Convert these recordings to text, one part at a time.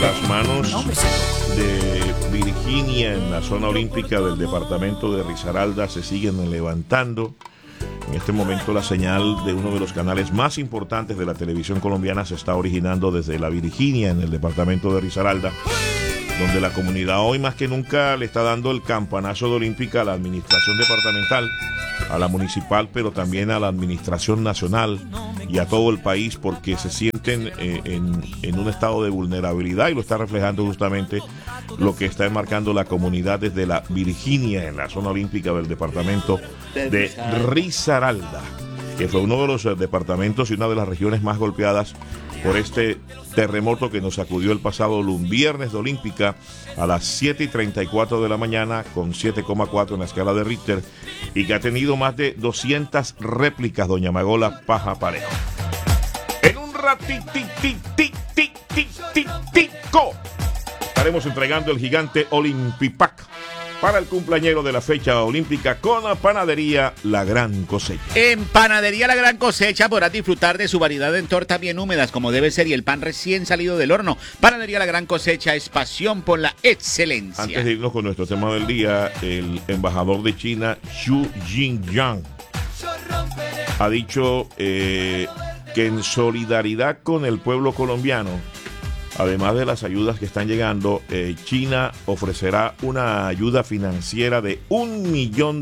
Las manos de Virginia en la zona olímpica del departamento de Risaralda se siguen levantando. En este momento la señal de uno de los canales más importantes de la televisión colombiana se está originando desde la Virginia en el departamento de Risaralda, donde la comunidad hoy más que nunca le está dando el campanazo de olímpica a la administración departamental, a la municipal, pero también a la administración nacional y a todo el país, porque se sienten en un estado de vulnerabilidad, y lo está reflejando justamente lo que está enmarcando la comunidad desde la Virginia en la zona olímpica del departamento de Risaralda, que fue uno de los departamentos y una de las regiones más golpeadas por este terremoto que nos sacudió el pasado viernes de olímpica a las 7:34 de la mañana con 7,4 en la escala de Richter, y que ha tenido más de 200 réplicas, doña Magola Paja Parejo. En un ratitico estaremos entregando el gigante Olympipack para el cumpleañero de la fecha olímpica con la panadería La Gran Cosecha. En Panadería La Gran Cosecha podrás disfrutar de su variedad en tortas bien húmedas como debe ser y el pan recién salido del horno. Panadería La Gran Cosecha es pasión por la excelencia. Antes de irnos con nuestro tema del día, el embajador de China, Xu Jinjiang, ha dicho que en solidaridad con el pueblo colombiano, además de las ayudas que están llegando, China ofrecerá una ayuda financiera de $1 millón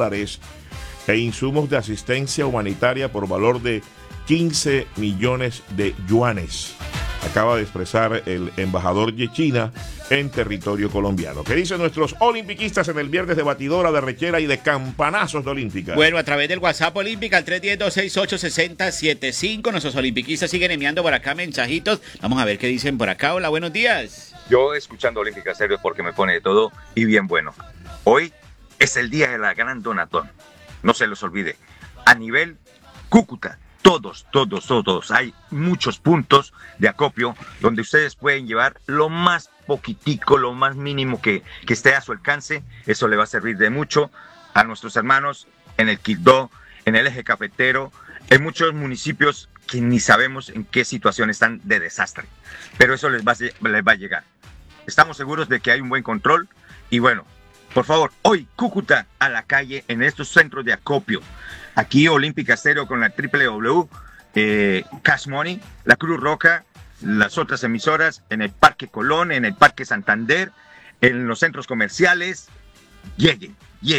e insumos de asistencia humanitaria por valor de 15 millones de yuanes. Acaba de expresar el embajador de China en territorio colombiano. ¿Qué dicen nuestros olimpiquistas en el viernes de batidora, de rechera y de campanazos de olímpica? Bueno, a través del WhatsApp olímpica al 310-268-6075, nuestros olimpiquistas siguen enviando por acá mensajitos. Vamos a ver qué dicen por acá. Hola, buenos días. Yo escuchando Olímpica Serio porque me pone de todo y bien bueno. Hoy es el día de la gran donatón. No se los olvide. A nivel Cúcuta, todos, hay muchos puntos de acopio donde ustedes pueden llevar lo más poquitico, lo más mínimo que esté a su alcance. Eso le va a servir de mucho a nuestros hermanos en el Quibdó, en el eje cafetero, en muchos municipios que ni sabemos en qué situación están de desastre, pero eso les va a llegar. Estamos seguros de que hay un buen control y bueno, por favor, hoy Cúcuta a la calle en estos centros de acopio. Aquí Olímpica Estéreo con la www, Cash Money, la Cruz Roja, las otras emisoras en el Parque Colón, en el Parque Santander, en los centros comerciales. Lleguen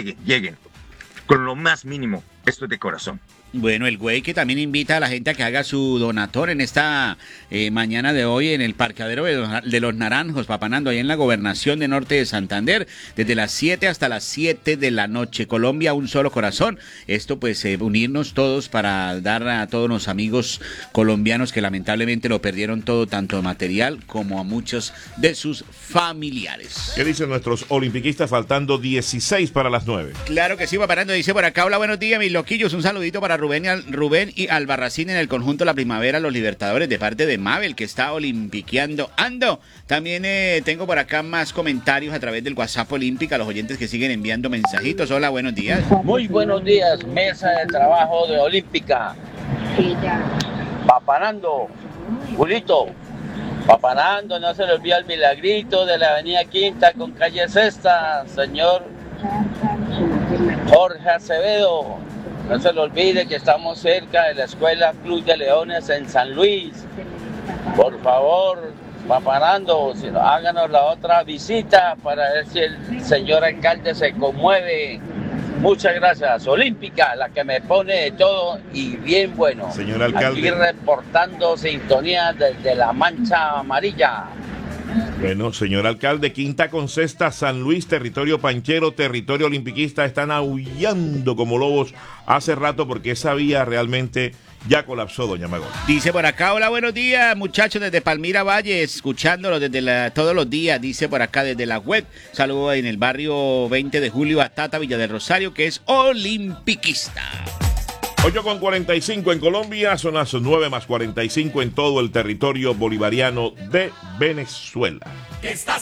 con lo más mínimo. Esto es de corazón. Bueno, el güey que también invita a la gente a que haga su donatón en esta mañana de hoy en el parqueadero de los Naranjos, Papanando, ahí en la Gobernación de Norte de Santander, desde las 7 hasta las 7 de la noche. Colombia, un solo corazón. Esto pues unirnos todos para dar a todos los amigos colombianos que lamentablemente lo perdieron todo, tanto material como a muchos de sus familiares. ¿Qué dicen nuestros olimpiquistas faltando 16 para las 9? Claro que sí, Papanando, dice por acá, hola, buenos días, mis loquillos, un saludito para Rubén y Albarracín en el conjunto La Primavera, los Libertadores, de parte de Mabel, que está olimpiqueando. Ando, también tengo por acá más comentarios a través del WhatsApp Olímpica, los oyentes que siguen enviando mensajitos. Hola, buenos días. Muy buenos días, mesa de trabajo de Olímpica. Papanando, Julito, Papanando, no se le olvida el milagrito de la avenida Quinta con calle Sexta, señor Jorge Acevedo. No se le olvide que estamos cerca de la Escuela Club de Leones en San Luis. Por favor, Papanando, háganos la otra visita para ver si el señor alcalde se conmueve. Muchas gracias. Olímpica, la que me pone de todo y bien bueno. Señor alcalde. Aquí reportando sintonía desde la Mancha Amarilla. Bueno, señor alcalde, Quinta con Sexta, San Luis, territorio panchero, territorio olimpiquista, están aullando como lobos hace rato porque esa vía realmente ya colapsó, doña Magón. Dice por acá, hola, buenos días, muchachos, desde Palmira Valle, escuchándolos desde todos los días, dice por acá desde la web. Saludos en el barrio 20 de Julio, Atata, Villa del Rosario, que es olimpiquista. 8:45 en Colombia, son las 9:45 en todo el territorio bolivariano de Venezuela. Estás